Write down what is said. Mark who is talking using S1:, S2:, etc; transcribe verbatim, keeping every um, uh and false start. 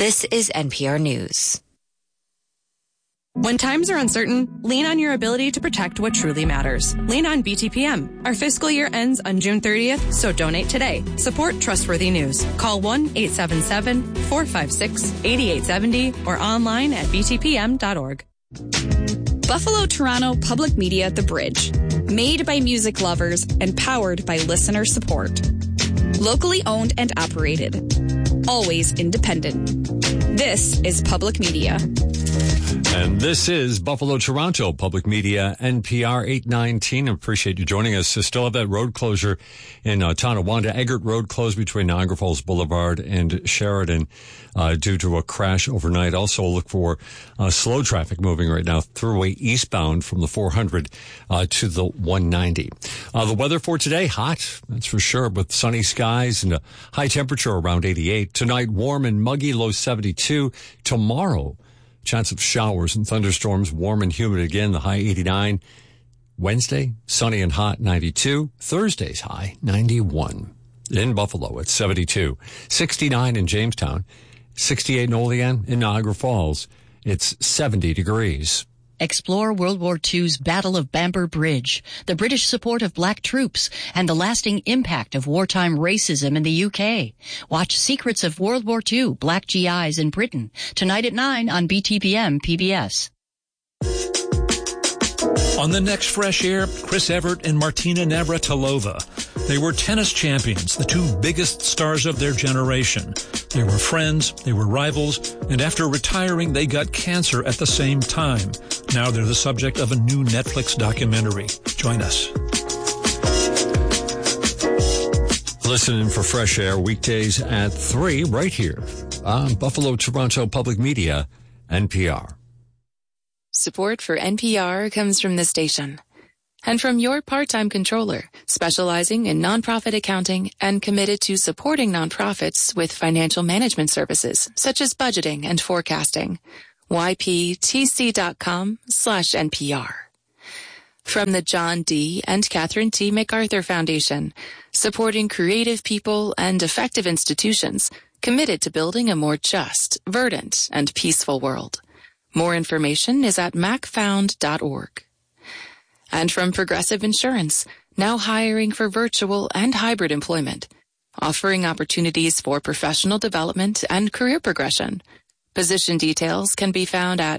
S1: This is N P R News.
S2: When times are uncertain, lean on your ability to protect what truly matters. Lean on B T P M. Our fiscal year ends on June thirtieth, so donate today. Support trustworthy news. Call one eight seven seven, four five six, eight eight seven zero or online at b t p m dot org.
S3: Buffalo Toronto Public Media The Bridge. Made by music lovers and powered by listener support. Locally owned and operated. Always independent. This is Public Media.
S4: And this is Buffalo Toronto Public Media, N P R eight nineteen. Appreciate you joining us. So still have that road closure in uh, Tonawanda. Eggert Road closed between Niagara Falls Boulevard and Sheridan uh, due to a crash overnight. Also look for uh, slow traffic moving right now throughway eastbound from the four hundred uh, to the one ninety. Uh, the weather for today, hot, that's for sure, with sunny skies and a high temperature around eighty-eight. Tonight, warm and muggy, low seventy-two. Tomorrow, chance of showers and thunderstorms, warm and humid again, the high eighty-nine. Wednesday, sunny and hot, ninety-two. Thursday's high, ninety-one. In Buffalo, it's seventy-two. sixty-nine in Jamestown. sixty-eight in Olean. In Niagara Falls, it's seventy degrees.
S5: Explore World War Two's Battle of Bamber Bridge, the British support of black troops, and the lasting impact of wartime racism in the U K. Watch Secrets of World War Two, Black G Is in Britain, tonight at nine on B T B M P B S.
S6: On the next Fresh Air, Chris Evert and Martina Navratilova. They were tennis champions, the two biggest stars of their generation. They were friends, they were rivals, and after retiring, they got cancer at the same time. Now they're the subject of a new Netflix documentary. Join us.
S4: Listening for Fresh Air weekdays at three right here on Buffalo Toronto Public Media, N P R.
S7: Support for N P R comes from this station and from your part-time controller, specializing in nonprofit accounting and committed to supporting nonprofits with financial management services such as budgeting and forecasting. y p t c dot com slash N P R. From the John D. and Catherine T. MacArthur Foundation, supporting creative people and effective institutions committed to building a more just, verdant, and peaceful world. More information is at mac found dot org. And from Progressive Insurance, now hiring for virtual and hybrid employment, offering opportunities for professional development and career progression. Position details can be found at